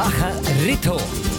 Pajarito.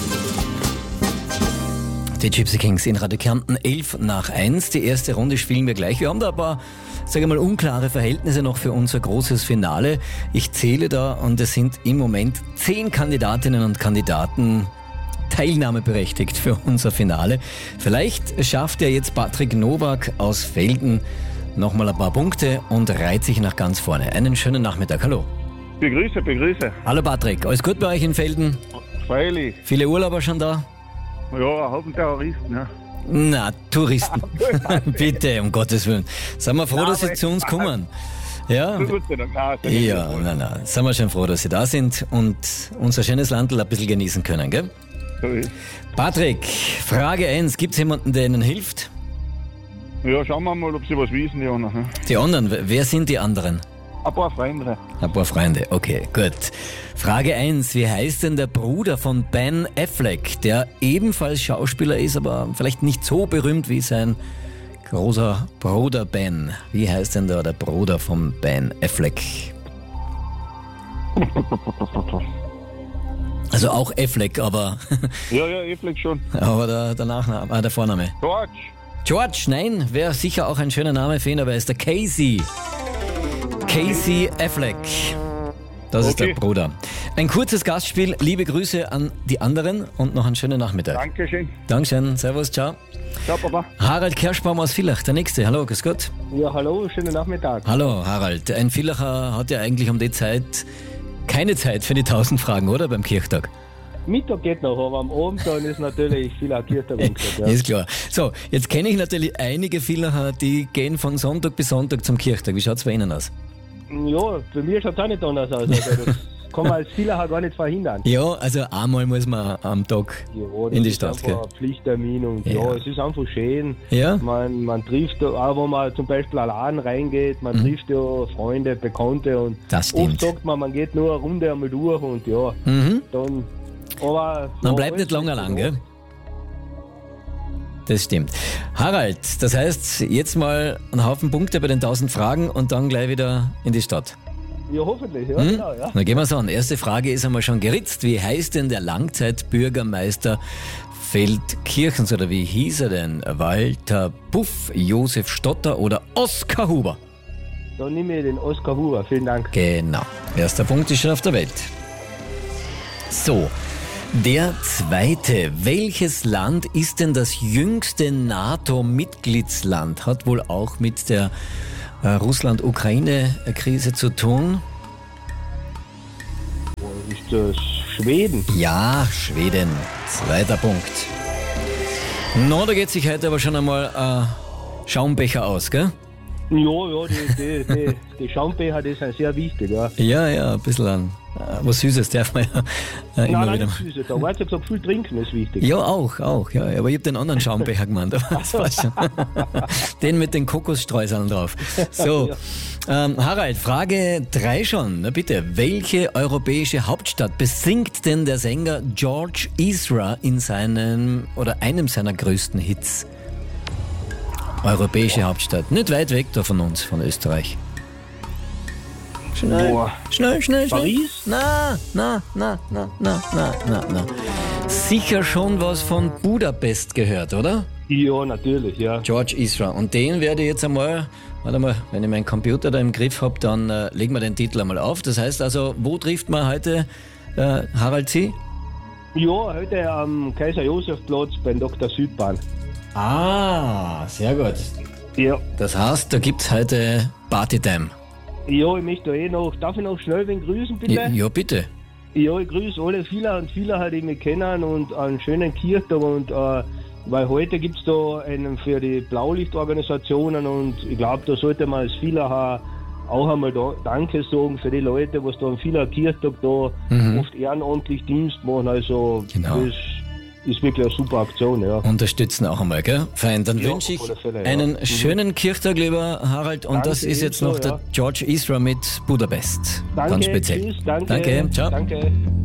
Die Gypsy Kings in Radio Kärnten, 11:11. Die erste Runde spielen wir gleich. Wir haben da ein paar, sage ich mal, unklare Verhältnisse noch für unser großes Finale. Ich zähle da und es sind im Moment 10 Kandidatinnen und Kandidaten teilnahmeberechtigt für unser Finale. Vielleicht schafft ja jetzt Patrick Nowak aus Velden nochmal ein paar Punkte und reiht sich nach ganz vorne. Einen schönen Nachmittag. Hallo. Begrüße. Hallo Patrick, alles gut bei euch in Velden? Freilich. Viele Urlauber schon da? Ja, ein Haufen Terroristen, ja. Na, Touristen. Bitte, um Gottes Willen. Sind wir froh, dass Sie zu uns kommen? Ja, na. Sind wir schon froh, dass Sie da sind und unser schönes Landl ein bisschen genießen können, gell? So ist. Patrick, Frage 1. Gibt es jemanden, der Ihnen hilft? Ja, schauen wir mal, ob Sie was wissen, die anderen. Ne? Die anderen, wer sind die anderen? Ein paar Freunde. Ein paar Freunde, okay, gut. Frage 1. Wie heißt denn der Bruder von Ben Affleck, der ebenfalls Schauspieler ist, aber vielleicht nicht so berühmt wie sein großer Bruder Ben? Wie heißt denn da der Bruder von Ben Affleck? Also auch Affleck, aber... Ja, Affleck schon. Aber der Nachname, der Vorname. George, nein, wäre sicher auch ein schöner Name für ihn, aber er ist der Casey Affleck. Das ist der Bruder. Ein kurzes Gastspiel. Liebe Grüße an die anderen und noch einen schönen Nachmittag. Dankeschön. Servus, ciao. Ciao, Papa. Harald Kerschbaum aus Villach, der Nächste. Hallo, grüß Gott. Ja, hallo, schönen Nachmittag. Hallo, Harald. Ein Villacher hat ja eigentlich um die Zeit keine Zeit für die 1000 Fragen, oder? Beim Kirchtag. Mittag geht noch, aber am Abend dann ist natürlich viel Kirchtag. Ja. Ist klar. So, jetzt kenne ich natürlich einige Villacher, die gehen von Sonntag bis Sonntag zum Kirchtag. Wie schaut es bei Ihnen aus? Ja, bei mir schaut es auch nicht anders aus. Also das kann man als Villacher gar nicht verhindern. Ja, also einmal muss man am Tag in die Stadt gehen. Ja, das ist einfach ein Pflichttermin und ja, es ist einfach schön. Ja? Man trifft, auch wenn man zum Beispiel allein reingeht, man trifft ja Freunde, Bekannte und das stimmt. Oft sagt man geht nur eine Runde einmal durch und ja, dann... Aber man bleibt nicht lange lang, gell? Das stimmt. Harald, das heißt, jetzt mal einen Haufen Punkte bei den 1000 Fragen und dann gleich wieder in die Stadt. Ja, hoffentlich, ja, genau, ja. Dann gehen wir so an. Erste Frage ist einmal schon geritzt. Wie heißt denn der Langzeitbürgermeister Feldkirchens oder wie hieß er denn? Walter Puff, Josef Stotter oder Oskar Huber? Dann nehme ich den Oskar Huber, vielen Dank. Genau. Erster Punkt ist schon auf der Welt. So. Der zweite. Welches Land ist denn das jüngste NATO-Mitgliedsland? Hat wohl auch mit der Russland-Ukraine-Krise zu tun. Ist das Schweden? Ja, Schweden. Zweiter Punkt. Da geht sich heute aber schon einmal Schaumbecher aus, gell? Ja, die Schaumbecher, die sind sehr wichtig, ja. Ja, ein bisschen was Süßes darf man ja immer wieder. Nein, Süßes. Da hat gesagt, viel trinken ist wichtig. Ja, auch, ja. Aber ich habe den anderen Schaumbecher gemeint, aber das war schon. Den mit den Kokosstreuseln drauf. So, Harald, Frage 3 schon. Na bitte, welche europäische Hauptstadt besingt denn der Sänger George Ezra in einem seiner größten Hits? Europäische Hauptstadt. Nicht weit weg da von uns, von Österreich. Schnell. Paris? Na. Sicher schon was von Budapest gehört, oder? Ja, natürlich, ja. George Ezra. Und den werde ich jetzt einmal, warte mal, wenn ich meinen Computer da im Griff habe, dann legen wir den Titel einmal auf. Das heißt also, wo trifft man heute Harald Sie? Ja, heute am Kaiser-Josef-Platz beim Dr. Südbahn. Ah, sehr gut. Ja. Das heißt, da gibt es heute Partytime. Ja, ich möchte darf ich noch schnell wen grüßen, bitte? Ja, bitte. Ja, ich grüße alle Vieler und Vieler, die mich kennen und einen schönen Kirchtag und weil heute gibt es da einen für die Blaulichtorganisationen und ich glaube, da sollte man als Vieler auch einmal Danke sagen für die Leute, was da am Vieler Kirchtag da oft ehrenamtlich Dienst machen, also genau. Das ist wirklich eine super Aktion, ja. Unterstützen auch einmal, gell? Fein, dann Ja, wünsche ich auf alle Fälle, ja. einen schönen Kirchtag, lieber Harald. Und Danke, das ist jetzt ebenso, noch der ja. George Ezra mit Budapest. Danke, Ganz speziell. tschüss, danke. Danke, ciao. Danke.